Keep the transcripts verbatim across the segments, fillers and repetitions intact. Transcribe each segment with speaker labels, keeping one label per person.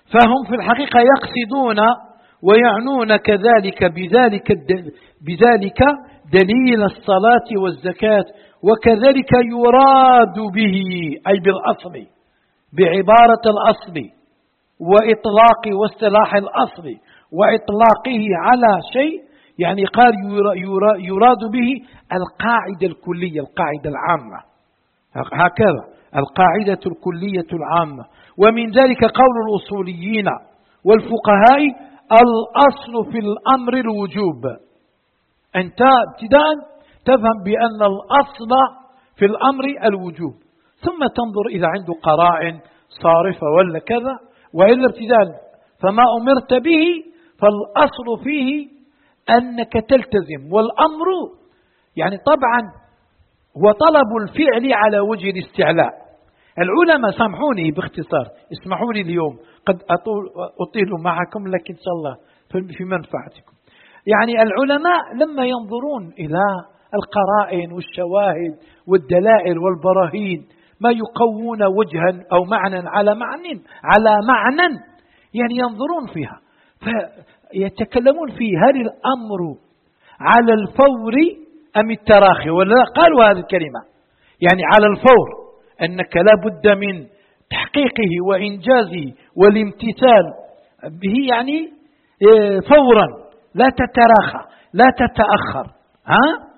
Speaker 1: فهم في الحقيقة يقصدون ويعنون كذلك بذلك بذلك دليل الصلاة والزكاة، وكذلك يراد به أي بالأصل بعبارة الأصل وإطلاق واصطلاح الأصل وإطلاقه على شيء، يعني قال يراد به القاعدة الكلية القاعدة العامة، هكذا القاعدة الكلية العامة. ومن ذلك قول الأصوليين والفقهاء الأصل في الأمر الوجوب. أنت ابتداء تفهم بأن الأصل في الأمر الوجوب، ثم تنظر إذا عنده قرائن صارفة ولا كذا، وإلا ابتداء فما أمرت به فالأصل فيه أنك تلتزم. والأمر يعني طبعا هو طلب الفعل على وجه الاستعلاء. العلماء سامحوني باختصار، اسمحوا لي اليوم قد أطيل معكم لكن إن شاء الله في منفعتكم. يعني العلماء لما ينظرون إلى القرائن والشواهد والدلائل والبراهين ما يقوون وجها أو معنى على معنى على معنى يعني ينظرون فيها، فيتكلمون في هل الأمر على الفور أم التراخي، ولا قالوا هذه الكلمة يعني على الفور، أنك لا بد من تحقيقه وإنجازه والامتثال به يعني فورا، لا تتراخى لا تتأخر، ها؟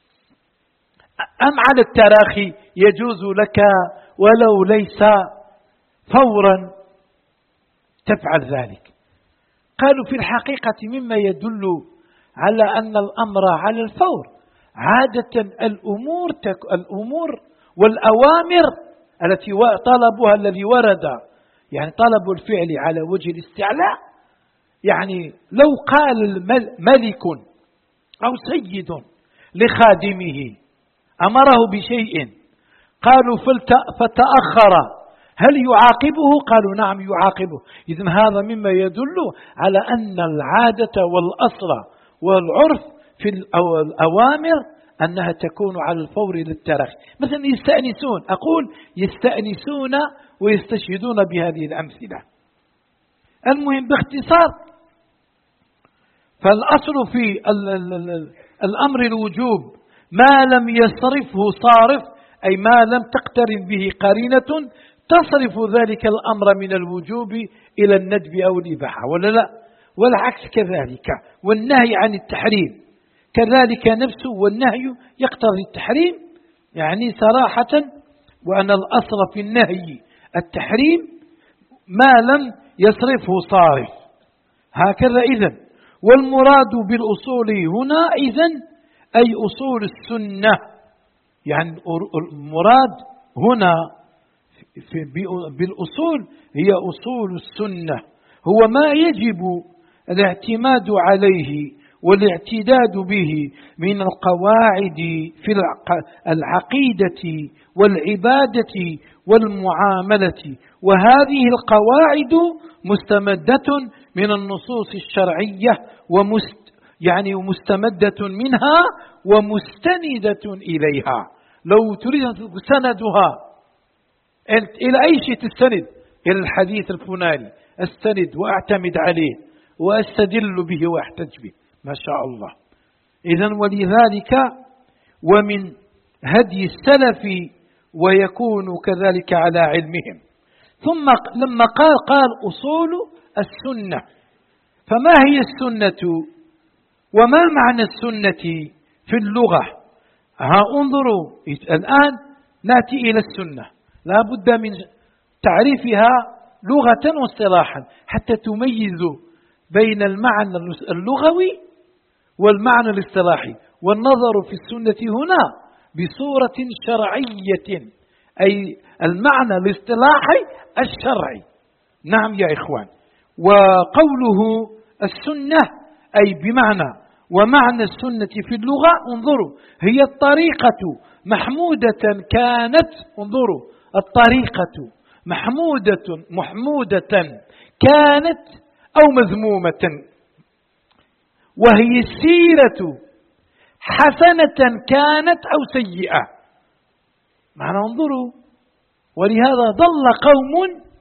Speaker 1: أم على التراخي يجوز لك ولو ليس فورا تفعل ذلك. قالوا في الحقيقة مما يدل على أن الأمر على الفور عادة الأمور الأمور والأوامر التي طلبها الذي ورد، يعني طلب الفعل على وجه الاستعلاء. يعني لو قال ملك أو سيد لخادمه أمره بشيء قالوا فتأخر هل يعاقبه؟ قالوا نعم يعاقبه. إذن هذا مما يدل على أن العادة والأصل والعرف في الأوامر أنها تكون على الفور للتراخي. مثلا يستأنسون، أقول يستأنسون ويستشهدون بهذه الأمثلة. المهم باختصار، فالأصل في الأمر الوجوب ما لم يصرفه صارف، أي ما لم تقترن به قرينة تصرف ذلك الأمر من الوجوب إلى الندب أو الإباحة، ولا لا؟ والعكس كذلك. والنهي عن التحريم كذلك نفسه، والنهي يقتضي التحريم يعني صراحة، وأن الأصل في النهي التحريم ما لم يصرفه صارف، هكذا. إذن والمراد بالأصول هنا إذن أي أصول السنة، يعني المراد هنا بالأصول هي أصول السنة، هو ما يجب الاعتماد عليه والاعتداد به من القواعد في العقيدة والعبادة والمعاملة. وهذه القواعد مستمدة من النصوص الشرعية ومست يعني مستمدة منها ومستندة إليها. لو تريد أن تقول سندها إلى أي شيء تستند؟ إلى الحديث الفلاني أستند وأعتمد عليه وأستدل به وأحتج به، ما شاء الله. إذن ولذلك ومن هدي السلف ويكون كذلك على علمهم. ثم لما قال قال أصول السنة، فما هي السنة وما معنى السنة في اللغة؟ ها انظروا الآن نأتي إلى السنة، لا بد من تعريفها لغة واصطلاحا حتى تميزوا بين المعنى اللغوي والمعنى الاصطلاحي. والنظر في السنة هنا بصورة شرعية، أي المعنى الاصطلاحي الشرعي. نعم يا إخوان. وقوله السنة أي بمعنى ومعنى السنة في اللغة، انظروا هي الطريقة محمودة كانت، انظروا الطريقة محمودة محمودة كانت أو مذمومة، وهي السيرة حسنة كانت أو سيئة. معنى انظروا، ولهذا ضل قوم